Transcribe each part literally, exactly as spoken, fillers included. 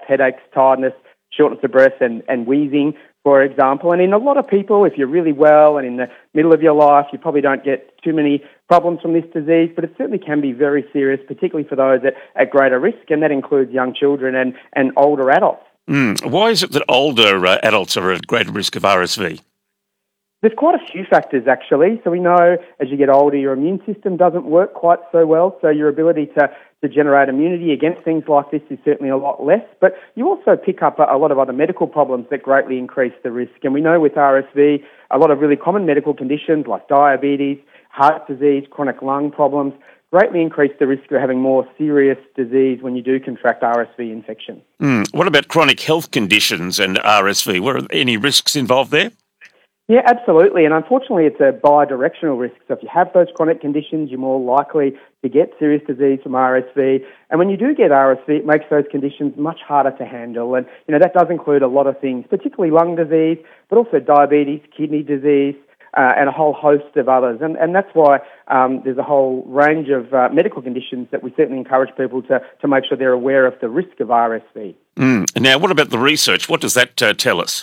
headaches, tiredness, shortness of breath and, and wheezing, for example. And in a lot of people, if you're really well and in the middle of your life, you probably don't get too many problems from this disease, but it certainly can be very serious, particularly for those at, at greater risk, and that includes young children and, and older adults. Mm. Why is it that older uh, adults are at greater risk of R S V? There's quite a few factors, actually. So we know as you get older, your immune system doesn't work quite so well, so your ability to, to generate immunity against things like this is certainly a lot less. But you also pick up a, a lot of other medical problems that greatly increase the risk. And we know with R S V, a lot of really common medical conditions like diabetes, heart disease, chronic lung problems, greatly increase the risk of having more serious disease when you do contract R S V infection. Mm. What about chronic health conditions and R S V? Were there any risks involved there? Yeah, absolutely. And unfortunately, it's a bi-directional risk. So if you have those chronic conditions, you're more likely to get serious disease from R S V. And when you do get R S V, it makes those conditions much harder to handle. And, you know, that does include a lot of things, particularly lung disease, but also diabetes, kidney disease, uh, and a whole host of others. And, and that's why um, there's a whole range of uh, medical conditions that we certainly encourage people to, to make sure they're aware of the risk of R S V. Mm. Now, what about the research? What does that uh, tell us?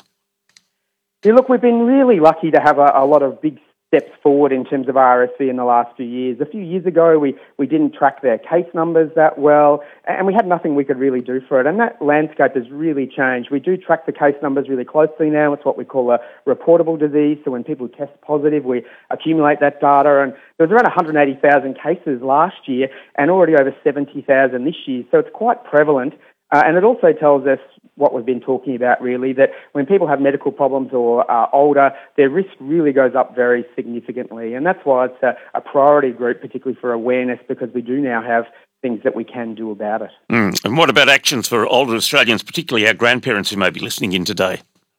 Yeah, look, we've been really lucky to have a, a lot of big steps forward in terms of R S V in the last few years. A few years ago, we, we didn't track their case numbers that well, and we had nothing we could really do for it. And that landscape has really changed. We do track the case numbers really closely now. It's what we call a reportable disease. So when people test positive, we accumulate that data. And there was around one hundred eighty thousand cases last year and already over seventy thousand this year. So it's quite prevalent. Uh, and it also tells us what we've been talking about, really, that when people have medical problems or are older, their risk really goes up very significantly. And that's why it's a, a priority group, particularly for awareness, because we do now have things that we can do about it. Mm. And what about actions for older Australians, particularly our grandparents who may be listening in today?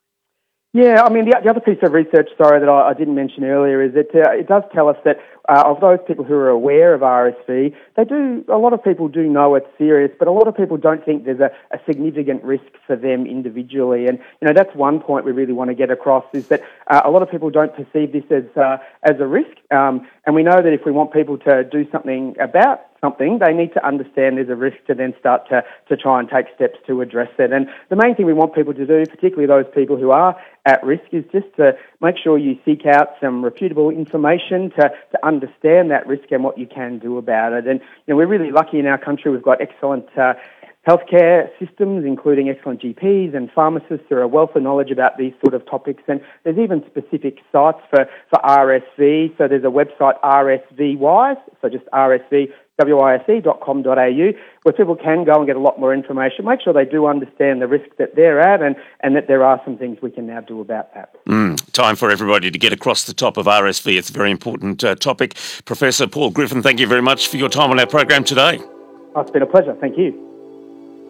Yeah, I mean, the, the other piece of research, sorry, that I, I didn't mention earlier is that uh, it does tell us that uh, of those people who are aware of R S V, they do, a lot of people do know it's serious, but a lot of people don't think there's a, a significant risk for them individually. And, you know, that's one point we really want to get across is that uh, a lot of people don't perceive this as, uh, as a risk. Um, and we know that if we want people to do something about something, they need to understand there's a risk to then start to, to try and take steps to address it. And the main thing we want people to do, particularly those people who are at risk, is just to make sure you seek out some reputable information to, to understand that risk and what you can do about it. And, you know, we're really lucky in our country. We've got excellent uh, healthcare systems, including excellent G Ps and pharmacists who are a wealth of knowledge about these sort of topics. And there's even specific sites for, for R S V. So there's a website, R S V Wise, so just R S V wise dot com dot a u, where people can go and get a lot more information, make sure they do understand the risk that they're at and, and that there are some things we can now do about that. Mm, time for everybody to get across the top of R S V. It's a very important uh, topic. Professor Paul Griffin, thank you very much for your time on our program today. Oh, it's been a pleasure. Thank you.